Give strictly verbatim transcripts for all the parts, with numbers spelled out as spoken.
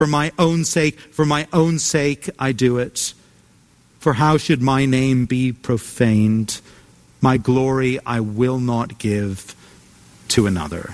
For my own sake, for my own sake I do it. For how should my name be profaned? My glory I will not give to another.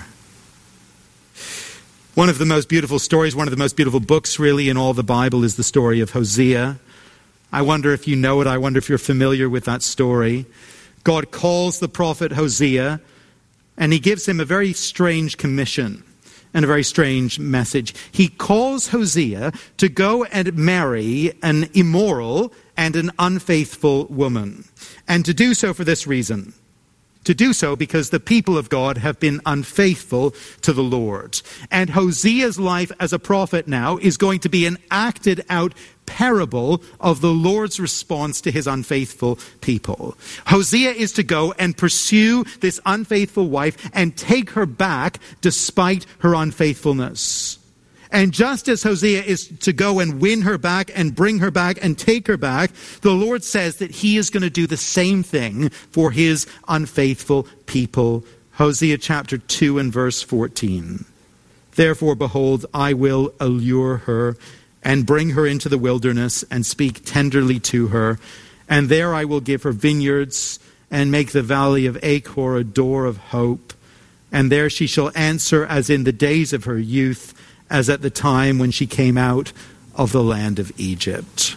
One of the most beautiful stories, one of the most beautiful books really in all the Bible is the story of Hosea. I wonder if you know it. I wonder if you're familiar with that story. God calls the prophet Hosea, and he gives him a very strange commission and a very strange message. He calls Hosea to go and marry an immoral and an unfaithful woman, and to do so for this reason. To do so because the people of God have been unfaithful to the Lord. And Hosea's life as a prophet now is going to be an acted out parable of the Lord's response to his unfaithful people. Hosea is to go and pursue this unfaithful wife and take her back despite her unfaithfulness. And just as Hosea is to go and win her back and bring her back and take her back, the Lord says that he is going to do the same thing for his unfaithful people. Hosea chapter two and verse fourteen. Therefore, behold, I will allure her and bring her into the wilderness and speak tenderly to her. And there I will give her vineyards and make the valley of Achor a door of hope. And there she shall answer as in the days of her youth, as at the time when she came out of the land of Egypt.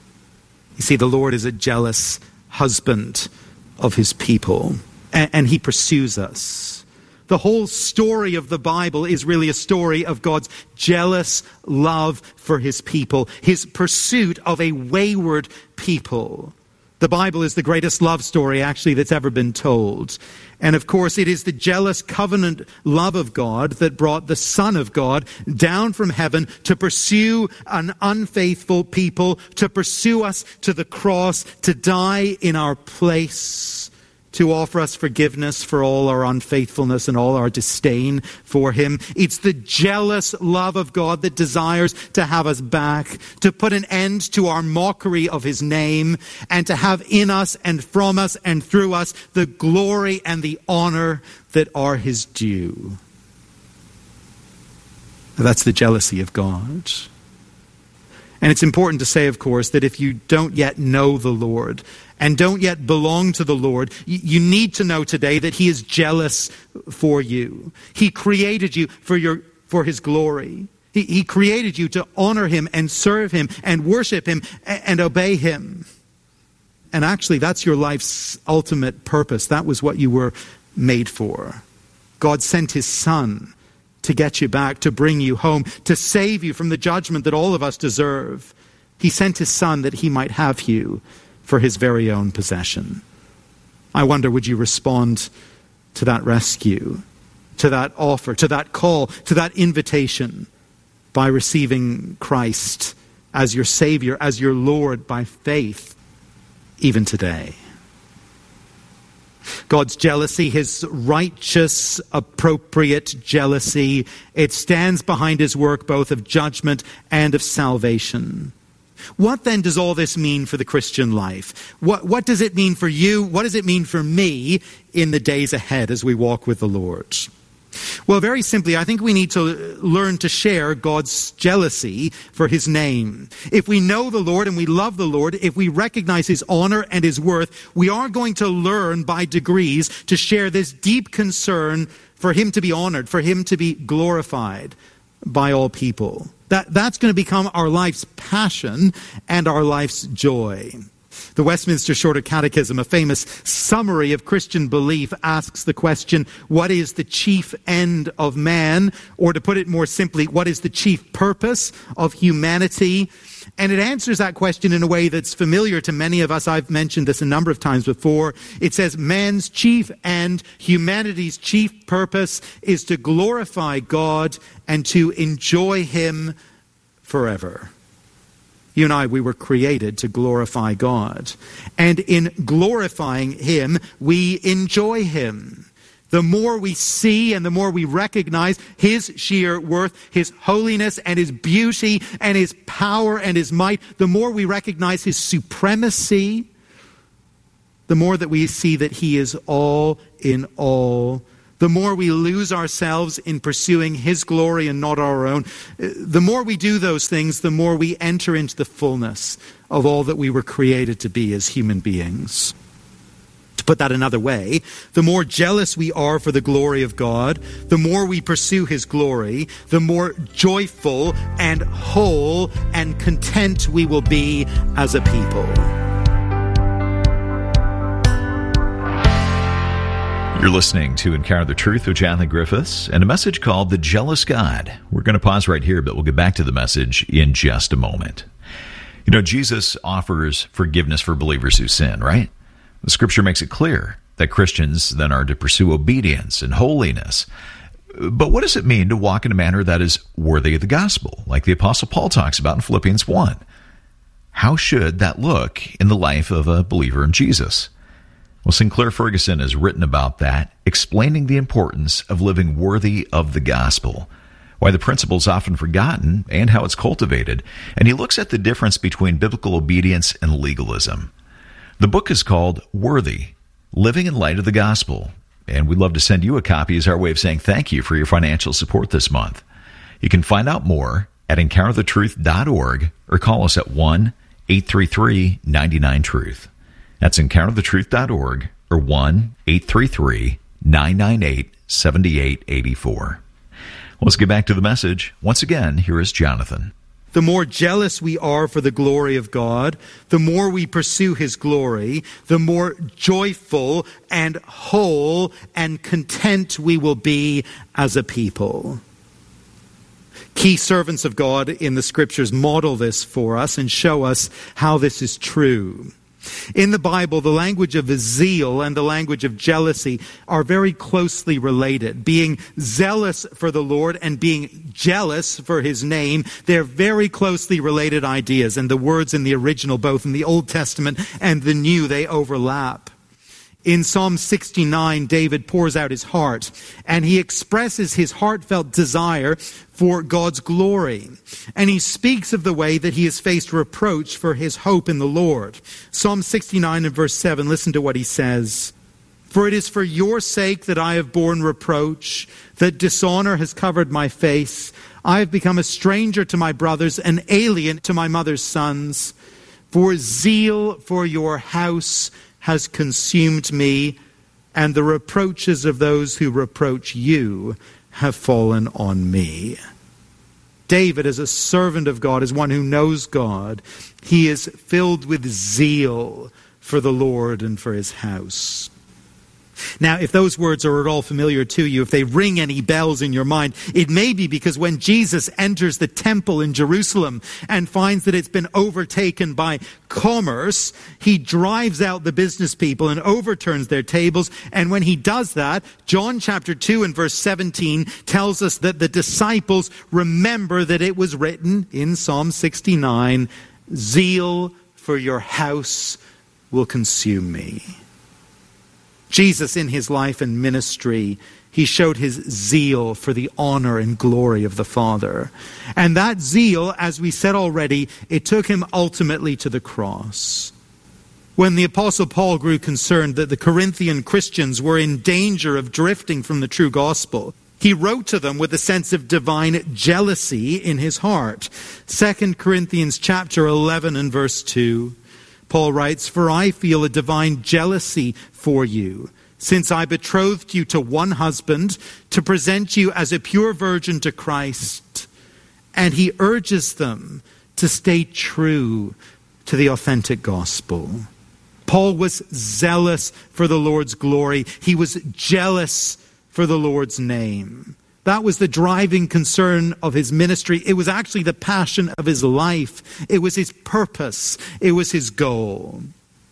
You see, the Lord is a jealous husband of his people, and, and he pursues us. The whole story of the Bible is really a story of God's jealous love for his people, his pursuit of a wayward people. The Bible is the greatest love story, actually, that's ever been told. And of course, it is the jealous covenant love of God that brought the Son of God down from heaven to pursue an unfaithful people, to pursue us to the cross, to die in our place, to offer us forgiveness for all our unfaithfulness and all our disdain for him. It's the jealous love of God that desires to have us back, to put an end to our mockery of his name, and to have in us and from us and through us the glory and the honor that are his due. That's the jealousy of God. And it's important to say, of course, that if you don't yet know the Lord and don't yet belong to the Lord, you need to know today that he is jealous for you. He created you for your for his glory. He, he created you to honor him and serve him and worship him and, and obey him. And actually, that's your life's ultimate purpose. That was what you were made for. God sent his Son to get you back, to bring you home, to save you from the judgment that all of us deserve. He sent his Son that he might have you for his very own possession. I wonder, would you respond to that rescue, to that offer, to that call, to that invitation by receiving Christ as your Savior, as your Lord by faith, even today? God's jealousy, his righteous, appropriate jealousy, it stands behind his work both of judgment and of salvation. What then does all this mean for the Christian life? What, what does it mean for you? What does it mean for me in the days ahead as we walk with the Lord? Well, very simply, I think we need to learn to share God's jealousy for his name. If we know the Lord and we love the Lord, if we recognize his honor and his worth, we are going to learn by degrees to share this deep concern for him to be honored, for him to be glorified by all people. That, that's going to become our life's passion and our life's joy. The Westminster Shorter Catechism, a famous summary of Christian belief, asks the question, what is the chief end of man? Or to put it more simply, what is the chief purpose of humanity? And it answers that question in a way that's familiar to many of us. I've mentioned this a number of times before. It says man's chief end, humanity's chief purpose is to glorify God and to enjoy him forever. You and I, we were created to glorify God. And in glorifying him, we enjoy him. The more we see and the more we recognize his sheer worth, his holiness and his beauty and his power and his might, the more we recognize his supremacy, the more that we see that he is all in all, the more we lose ourselves in pursuing his glory and not our own, the more we do those things, the more we enter into the fullness of all that we were created to be as human beings. To put that another way, the more jealous we are for the glory of God, the more we pursue his glory, the more joyful and whole and content we will be as a people. You're listening to Encounter the Truth with Jonathan Griffiths and a message called The Jealous God. We're going to pause right here, but we'll get back to the message in just a moment. You know, Jesus offers forgiveness for believers who sin, right? The Scripture makes it clear that Christians then are to pursue obedience and holiness. But what does it mean to walk in a manner that is worthy of the gospel, like the Apostle Paul talks about in Philippians one? How should that look in the life of a believer in Jesus? Well, Sinclair Ferguson has written about that, explaining the importance of living worthy of the gospel, why the principle is often forgotten, and how it's cultivated. And he looks at the difference between biblical obedience and legalism. The book is called Worthy, Living in Light of the Gospel, and we'd love to send you a copy as our way of saying thank you for your financial support this month. You can find out more at encounter the truth dot org or call us at one eight three three nine nine truth. That's encounter the truth dot org or one eight three three nine nine eight seven eight eight four. Let's get back to the message. Once again, here is Jonathan. The more jealous we are for the glory of God, the more we pursue his glory, the more joyful and whole and content we will be as a people. Key servants of God in the Scriptures model this for us and show us how this is true. In the Bible, the language of zeal and the language of jealousy are very closely related. Being zealous for the Lord and being jealous for his name, they're very closely related ideas. And the words in the original, both in the Old Testament and the New, they overlap. In Psalm sixty-nine, David pours out his heart, and he expresses his heartfelt desire for God's glory. And he speaks of the way that he has faced reproach for his hope in the Lord. Psalm sixty-nine and verse seven, listen to what he says. For it is for your sake that I have borne reproach, that dishonor has covered my face. I have become a stranger to my brothers, an alien to my mother's sons. For zeal for your house has consumed me, and the reproaches of those who reproach you have fallen on me. David, as a servant of God, as one who knows God, he is filled with zeal for the Lord and for his house. Now, if those words are at all familiar to you, if they ring any bells in your mind, it may be because when Jesus enters the temple in Jerusalem and finds that it's been overtaken by commerce, he drives out the business people and overturns their tables. And when he does that, John chapter two and verse seventeen tells us that the disciples remember that it was written in Psalm sixty-nine, zeal for your house will consume me. Jesus, in his life and ministry, he showed his zeal for the honor and glory of the Father. And that zeal, as we said already, it took him ultimately to the cross. When the Apostle Paul grew concerned that the Corinthian Christians were in danger of drifting from the true gospel, he wrote to them with a sense of divine jealousy in his heart. Second Corinthians chapter eleven and verse two. Paul writes, for I feel a divine jealousy for you, since I betrothed you to one husband to present you as a pure virgin to Christ. And he urges them to stay true to the authentic gospel. Paul was zealous for the Lord's glory. He was jealous for the Lord's name. That was the driving concern of his ministry. It was actually the passion of his life. It was his purpose. It was his goal.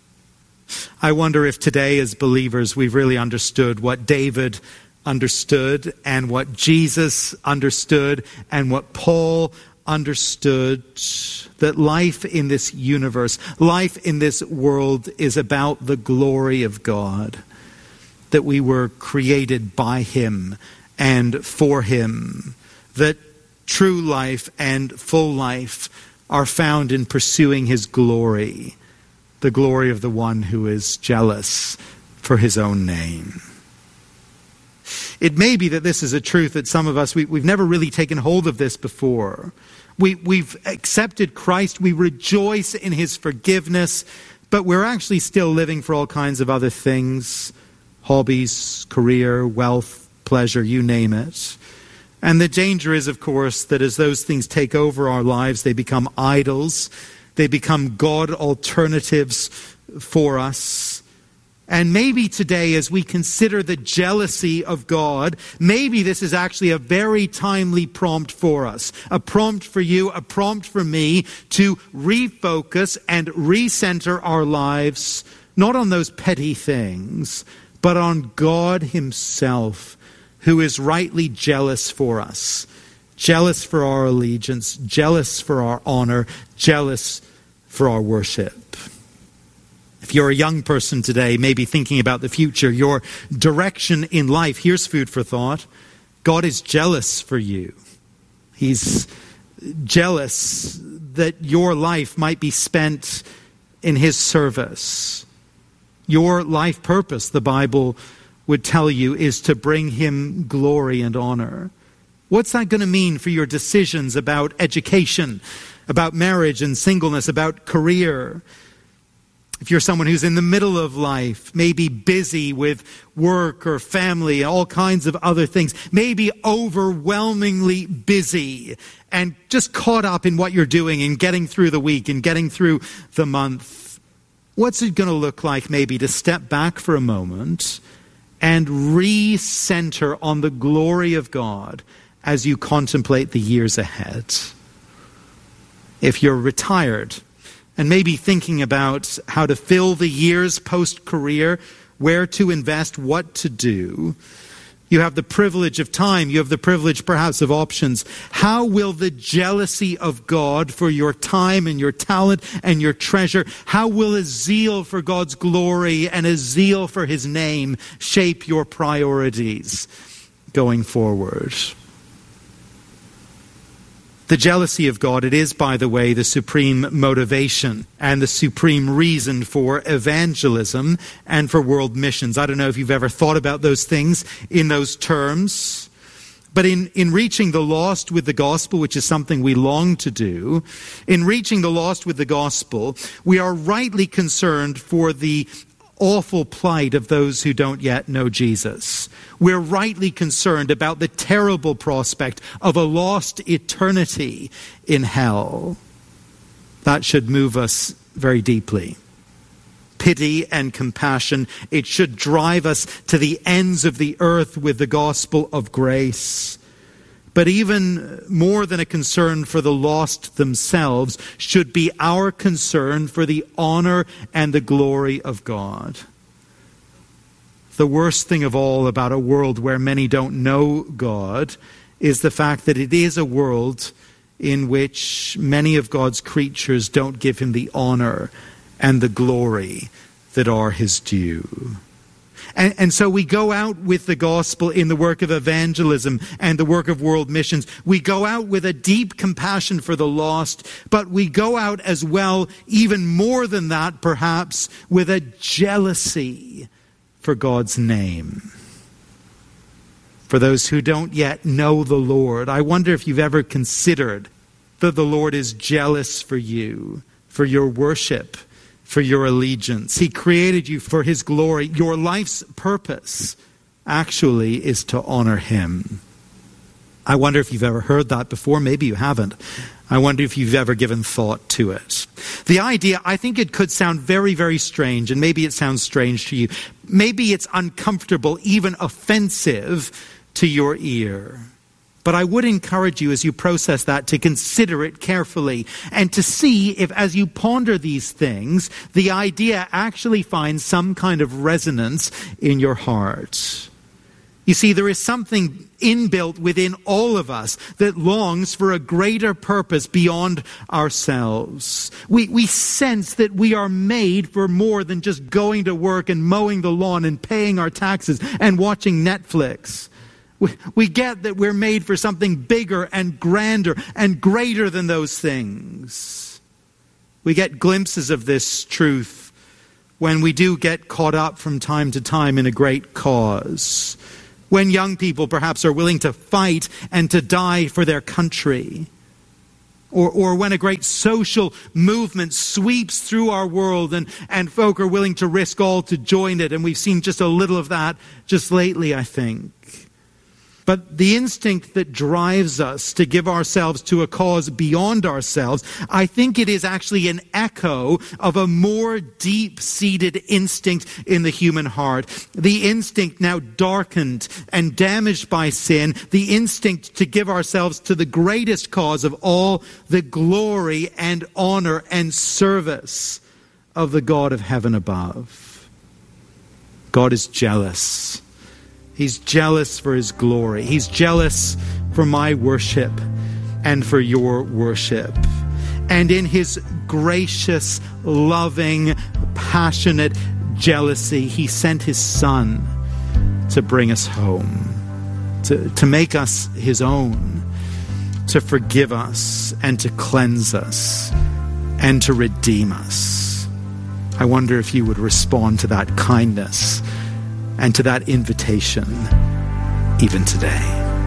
I wonder if today as believers we've really understood what David understood and what Jesus understood and what Paul understood, that life in this universe, life in this world is about the glory of God, that we were created by him and for him, that true life and full life are found in pursuing his glory, the glory of the one who is jealous for his own name. It may be that this is a truth that some of us, we, we've never really taken hold of this before. We, we've accepted Christ, we rejoice in his forgiveness, but we're actually still living for all kinds of other things, hobbies, career, wealth, pleasure, you name it. And the danger is, of course, that as those things take over our lives, they become idols, they become God alternatives for us. And maybe today, as we consider the jealousy of God, maybe this is actually a very timely prompt for us. A prompt for you, a prompt for me to refocus and recenter our lives, not on those petty things, but on God himself, who is rightly jealous for us. Jealous for our allegiance, jealous for our honor, jealous for our worship. If you're a young person today, maybe thinking about the future, your direction in life, here's food for thought. God is jealous for you. He's jealous that your life might be spent in his service. Your life purpose, the Bible would tell you, is to bring him glory and honor. What's that going to mean for your decisions about education, about marriage and singleness, about career? If you're someone who's in the middle of life, maybe busy with work or family, all kinds of other things, maybe overwhelmingly busy and just caught up in what you're doing and getting through the week and getting through the month, what's it going to look like maybe to step back for a moment and re-center on the glory of God as you contemplate the years ahead? If you're retired, and maybe thinking about how to fill the years post-career, where to invest, what to do. You have the privilege of time. You have the privilege perhaps of options. How will the jealousy of God for your time and your talent and your treasure, how will a zeal for God's glory and a zeal for his name shape your priorities going forward? The jealousy of God, it is, by the way, the supreme motivation and the supreme reason for evangelism and for world missions. I don't know if you've ever thought about those things in those terms, but in, in reaching the lost with the gospel, which is something we long to do, in reaching the lost with the gospel, we are rightly concerned for the awful plight of those who don't yet know Jesus. We're rightly concerned about the terrible prospect of a lost eternity in hell. That should move us very deeply. Pity and compassion, it should drive us to the ends of the earth with the gospel of grace. But even more than a concern for the lost themselves should be our concern for the honor and the glory of God. The worst thing of all about a world where many don't know God is the fact that it is a world in which many of God's creatures don't give him the honor and the glory that are his due. And, and so we go out with the gospel in the work of evangelism and the work of world missions. We go out with a deep compassion for the lost, but we go out as well, even more than that perhaps, with a jealousy for God's name. For those who don't yet know the Lord, I wonder if you've ever considered that the Lord is jealous for you, for your worship, for your allegiance. He created you for his glory. Your life's purpose actually is to honor him. I wonder if you've ever heard that before. Maybe you haven't. I wonder if you've ever given thought to it. The idea, I think it could sound very, very strange, and maybe it sounds strange to you. Maybe it's uncomfortable, even offensive to your ear. But I would encourage you as you process that to consider it carefully and to see if as you ponder these things, the idea actually finds some kind of resonance in your heart. You see, there is something inbuilt within all of us that longs for a greater purpose beyond ourselves. We, we sense that we are made for more than just going to work and mowing the lawn and paying our taxes and watching Netflix. We, we get that we're made for something bigger and grander and greater than those things. We get glimpses of this truth when we do get caught up from time to time in a great cause. When young people perhaps are willing to fight and to die for their country. Or, or when a great social movement sweeps through our world and, and folk are willing to risk all to join it. And we've seen just a little of that just lately, I think. But the instinct that drives us to give ourselves to a cause beyond ourselves, I think it is actually an echo of a more deep-seated instinct in the human heart. The instinct now darkened and damaged by sin, the instinct to give ourselves to the greatest cause of all, the glory and honor and service of the God of heaven above. God is jealous. He's jealous for his glory. He's jealous for my worship and for your worship. And in his gracious, loving, passionate jealousy, he sent his Son to bring us home, to, to make us his own, to forgive us and to cleanse us and to redeem us. I wonder if you would respond to that kindness and to that invitation even today.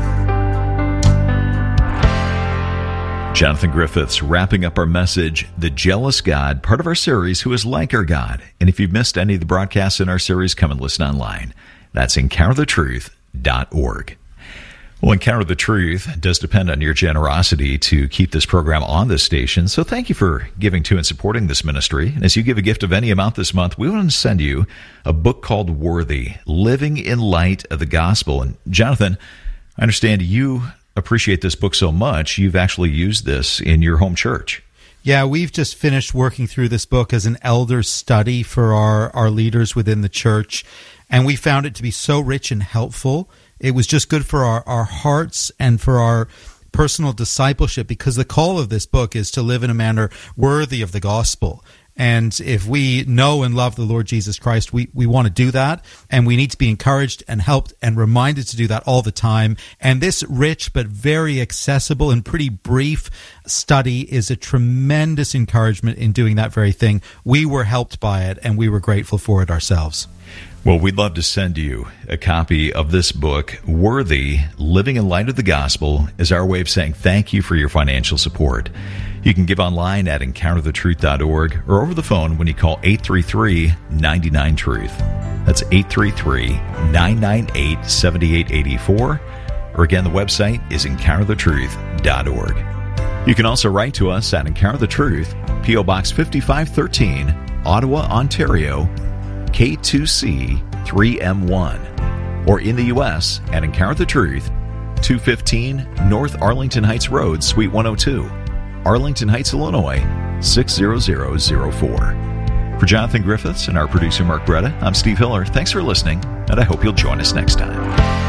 Jonathan Griffiths wrapping up our message, The Jealous God, part of our series, Who is Like Our God. And if you've missed any of the broadcasts in our series, come and listen online. That's encounter the truth dot org. Well, Encounter the Truth does depend on your generosity to keep this program on this station. So thank you for giving to and supporting this ministry. And as you give a gift of any amount this month, we want to send you a book called Worthy, Living in Light of the Gospel. And Jonathan, I understand you appreciate this book so much, you've actually used this in your home church. Yeah, we've just finished working through this book as an elder study for our, our leaders within the church. And we found it to be so rich and helpful. It was just good for our, our hearts and for our personal discipleship, because the call of this book is to live in a manner worthy of the gospel. And if we know and love the Lord Jesus Christ, we, we want to do that, and we need to be encouraged and helped and reminded to do that all the time. And this rich but very accessible and pretty brief study is a tremendous encouragement in doing that very thing. We were helped by it, and we were grateful for it ourselves. Well, we'd love to send you a copy of this book, Worthy, Living in Light of the Gospel, as our way of saying thank you for your financial support. You can give online at encounter the truth dot org or over the phone when you call eight three three, nine nine, truth. That's eight three three, nine nine eight, seven eight eight four. Or again, the website is encounter the truth dot org. You can also write to us at Encounter the Truth, P O Box fifty-five thirteen, Ottawa, Ontario, K two C three M one, or in the U S at Encounter the Truth, two fifteen North Arlington Heights Road, Suite one oh two, Arlington Heights, Illinois, six zero zero zero four. For Jonathan Griffiths and our producer Mark Bretta, I'm Steve Hiller. Thanks for listening, and I hope you'll join us next time.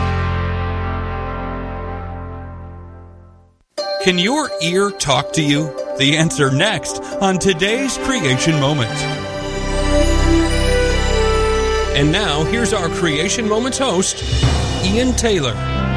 Can your ear talk to you? The answer next on today's Creation Moment. And now, here's our Creation Moments host, Ian Taylor.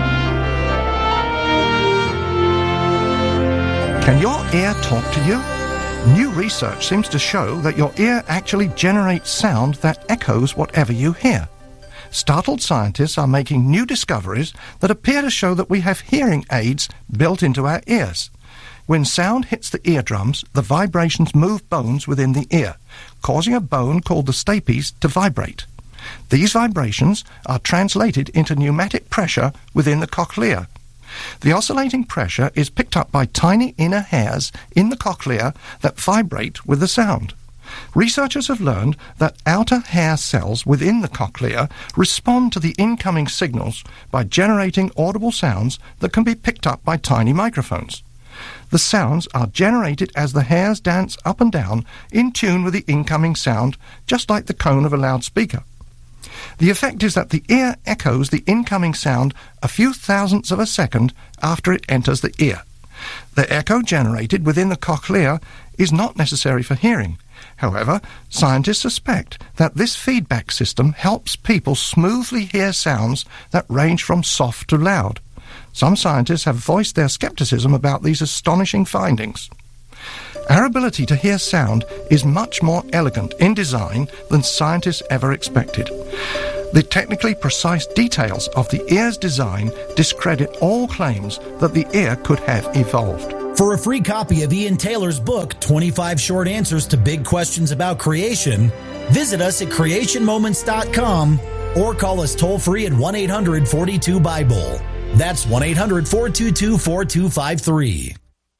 Can your ear talk to you? New research seems to show that your ear actually generates sound that echoes whatever you hear. Startled scientists are making new discoveries that appear to show that we have hearing aids built into our ears. When sound hits the eardrums, the vibrations move bones within the ear, causing a bone called the stapes to vibrate. These vibrations are translated into pneumatic pressure within the cochlea. The oscillating pressure is picked up by tiny inner hairs in the cochlea that vibrate with the sound. Researchers have learned that outer hair cells within the cochlea respond to the incoming signals by generating audible sounds that can be picked up by tiny microphones. The sounds are generated as the hairs dance up and down in tune with the incoming sound, just like the cone of a loudspeaker. The effect is that the ear echoes the incoming sound a few thousandths of a second after it enters the ear. The echo generated within the cochlea is not necessary for hearing. However, scientists suspect that this feedback system helps people smoothly hear sounds that range from soft to loud. Some scientists have voiced their skepticism about these astonishing findings. Our ability to hear sound is much more elegant in design than scientists ever expected. The technically precise details of the ear's design discredit all claims that the ear could have evolved. For a free copy of Ian Taylor's book, twenty-five Short Answers to Big Questions About Creation, visit us at creation moments dot com or call us toll-free at one eight hundred forty-two Bible. That's one eight hundred four two two four two five three.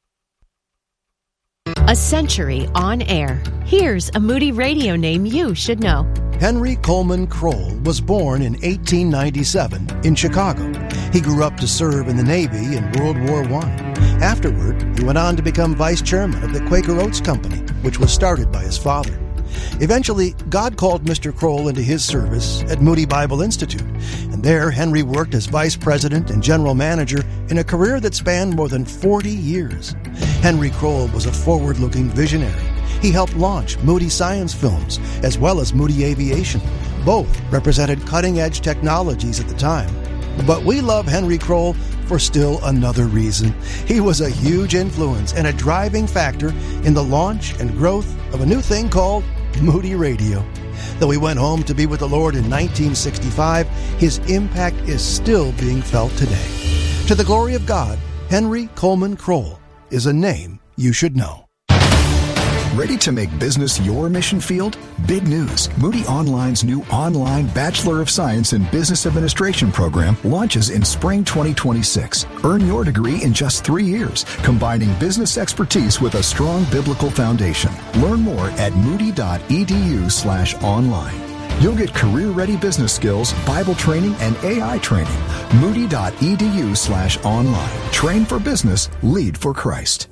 A century on air. Here's a Moody Radio name you should know. Henry Coleman Kroll was born in eighteen ninety-seven in Chicago. He grew up to serve in the Navy in World War One. Afterward, he went on to become vice chairman of the Quaker Oats Company, which was started by his father. Eventually, God called Mister Kroll into his service at Moody Bible Institute, and there Henry worked as vice president and general manager in a career that spanned more than forty years. Henry Kroll was a forward-looking visionary. He helped launch Moody Science Films, as well as Moody Aviation. Both represented cutting-edge technologies at the time. But we love Henry Kroll for still another reason. He was a huge influence and a driving factor in the launch and growth of a new thing called Moody Radio. Though he went home to be with the Lord in nineteen sixty-five, his impact is still being felt today. To the glory of God, Henry Coleman Kroll is a name you should know. Ready to make business your mission field? Big news. Moody Online's new online Bachelor of Science in Business Administration program launches in spring twenty twenty-six. Earn your degree in just three years, combining business expertise with a strong biblical foundation. Learn more at moody.edu slash online. You'll get career-ready business skills, Bible training, and A I training. Moody.edu slash online. Train for business, lead for Christ.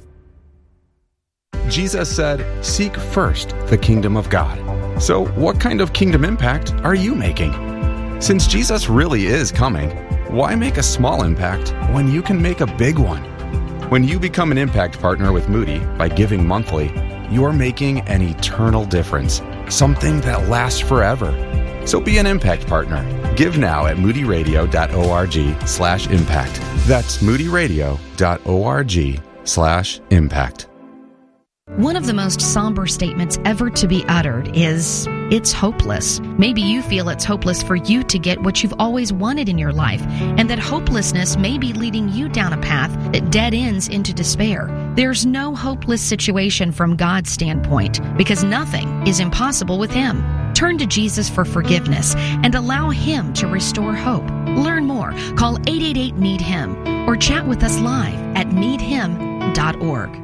Jesus said, "Seek first the kingdom of God." So what kind of kingdom impact are you making? Since Jesus really is coming, why make a small impact when you can make a big one? When you become an impact partner with Moody by giving monthly, you're making an eternal difference, something that lasts forever. So be an impact partner. Give now at moodyradio.org slash impact. That's moodyradio.org slash impact. One of the most somber statements ever to be uttered is, "It's hopeless." Maybe you feel it's hopeless for you to get what you've always wanted in your life, and that hopelessness may be leading you down a path that dead ends into despair. There's no hopeless situation from God's standpoint, because nothing is impossible with Him. Turn to Jesus for forgiveness and allow Him to restore hope. Learn more. Call eight eight eight, need him or chat with us live at need him dot org.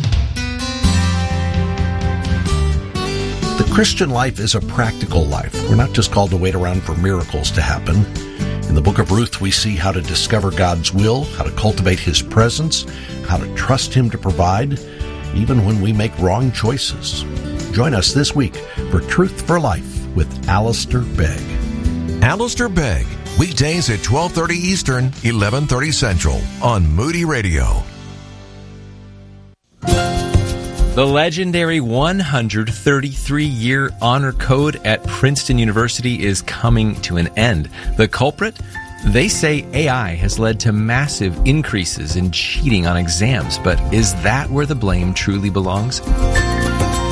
The Christian life is a practical life. We're not just called to wait around for miracles to happen. In the book of Ruth, we see how to discover God's will, how to cultivate His presence, how to trust Him to provide, even when we make wrong choices. Join us this week for Truth for Life with Alistair Begg. Alistair Begg, weekdays at twelve thirty Eastern, eleven thirty Central on Moody Radio. The legendary one hundred thirty-three year honor code at Princeton University is coming to an end. The culprit? They say A I has led to massive increases in cheating on exams, but is that where the blame truly belongs?